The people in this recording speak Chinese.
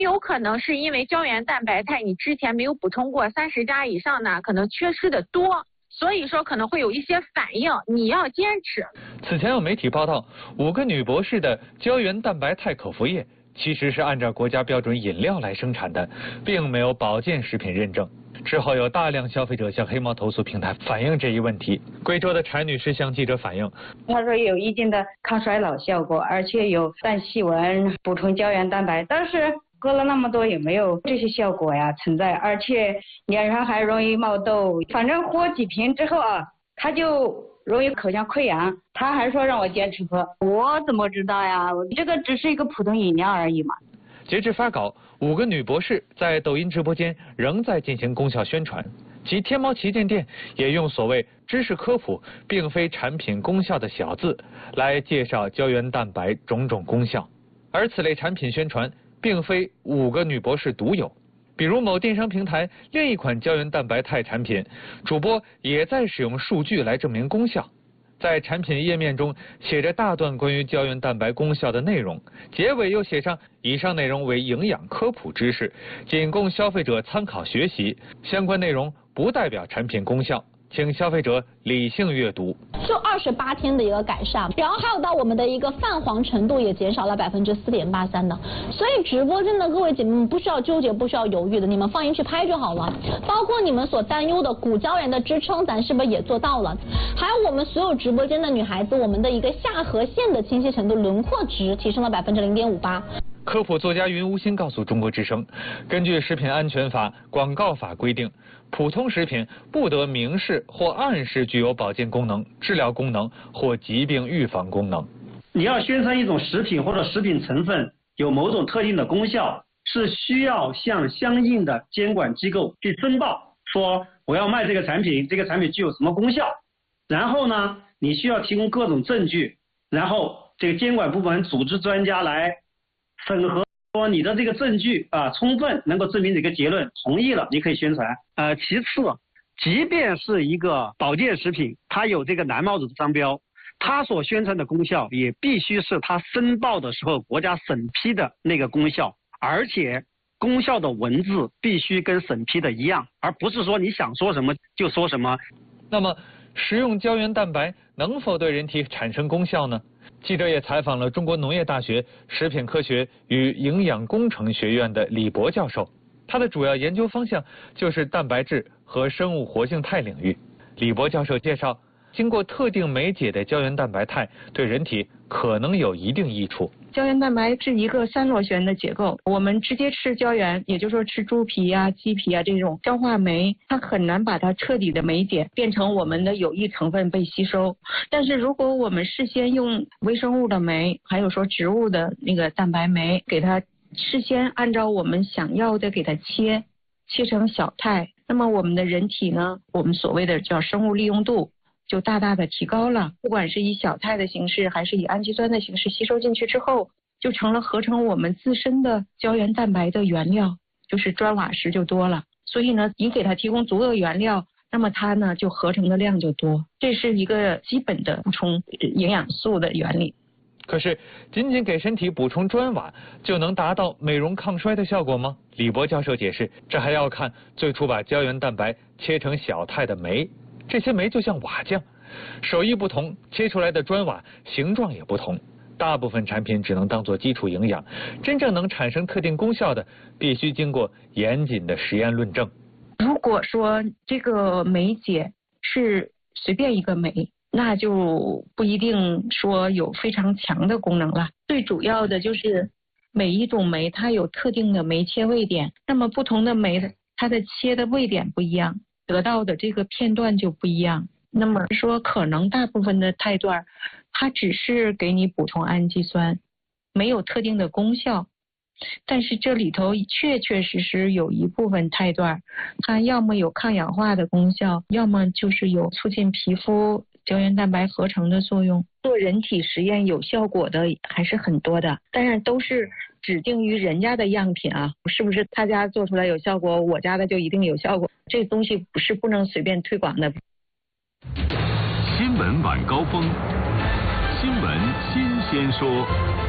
有可能是因为胶原蛋白肽你之前没有补充过30加以上呢，可能缺失的多，所以说可能会有一些反应，你要坚持。 此前有媒体报道，5个女博士的胶原蛋白肽口服液其实是按照国家标准饮料来生产的，并没有保健食品认证。之后有大量消费者向黑猫投诉平台反映这一问题。贵州的柴女士向记者反映， 她说有一定的抗衰老效果，而且有淡细纹、补充胶原蛋白，但是喝了那么多也没有这些效果呀存在，而且脸上还容易冒痘。反正喝几瓶之后啊，它就容易口腔溃疡。他还说让我坚持喝，我怎么知道呀？这个只是一个普通饮料而已嘛。 截至发稿，5个女博士在抖音直播间仍在进行功效宣传，其天猫旗舰店也用所谓知识科普并非产品功效的小字来介绍胶原蛋白种种功效。而此类产品宣传并非5个女博士独有，比如某电商平台另一款胶原蛋白肽产品，主播也在使用数据来证明功效。在产品页面中写着大段关于胶原蛋白功效的内容，结尾又写上以上内容为营养科普知识，仅供消费者参考学习，相关内容不代表产品功效，请消费者理性阅读。 就28天的一个改善，然后还有到我们的一个泛黄程度也减少了4.83%的，所以直播间的各位姐妹们不需要纠结，不需要犹豫的，你们放心去拍就好了。包括你们所担忧的骨胶原的支撑，咱是不是也做到了？还有我们所有直播间的女孩子，我们的一个下颌线的清晰程度、轮廓值提升了0.58%。 科普作家云无心告诉中国之声，根据食品安全法、广告法规定，普通食品不得明示或暗示具有保健功能、治疗功能或疾病预防功能。 你要宣传一种食品或者食品成分有某种特定的功效，是需要向相应的监管机构去申报，说我要卖这个产品，这个产品具有什么功效，然后呢，你需要提供各种证据，然后这个监管部门组织专家来审核，说你的这个证据充分能够证明这个结论，同意了你可以宣传。其次，即便是一个保健食品，它有这个蓝帽子的商标，它所宣传的功效也必须是它申报的时候国家审批的那个功效，而且功效的文字必须跟审批的一样，而不是说你想说什么就说什么。 那么食用胶原蛋白能否对人体产生功效呢？记者也采访了中国农业大学食品科学与营养工程学院的李博教授，他的主要研究方向就是蛋白质和生物活性肽领域。李博教授介绍，经过特定酶解的胶原蛋白肽对人体可能有一定益处。 胶原蛋白是一个3螺旋的结构，我们直接吃胶原，也就是说吃猪皮啊、鸡皮啊这种消化酶，它很难把它彻底的酶解变成我们的有益成分被吸收。但是如果我们事先用微生物的酶，还有说植物的那个蛋白酶，给它事先按照我们想要的给它切成小肽，那么我们的人体呢，我们所谓的叫生物利用度就大大的提高了，不管是以小肽的形式还是以氨基酸的形式吸收进去之后，就成了合成我们自身的胶原蛋白的原料，就是砖瓦石就多了。所以呢，你给它提供足够的原料，那么它呢就合成的量就多，这是一个基本的补充营养素的原理。 可是仅仅给身体补充砖瓦就能达到美容抗衰的效果吗？李博教授解释，这还要看最初把胶原蛋白切成小肽的酶，这些酶就像瓦匠，手艺不同，切出来的砖瓦形状也不同。大部分产品只能当作基础营养，真正能产生特定功效的，必须经过严谨的实验论证。 如果说这个酶解是随便一个酶，那就不一定说有非常强的功能了。最主要的就是每一种酶它有特定的酶切位点，那么不同的酶它的切的位点不一样，得到的这个片段就不一样。那么说可能大部分的肽段它只是给你补充氨基酸，没有特定的功效。但是这里头确确实实有一部分肽段它要么有抗氧化的功效，要么就是有促进皮肤胶原蛋白合成的作用。做人体实验有效果的还是很多的，当然都是指定于人家的样品啊，是不是他家做出来有效果，我家的就一定有效果？这东西不能随便推广的。 新闻晚高峰，新闻新鲜说。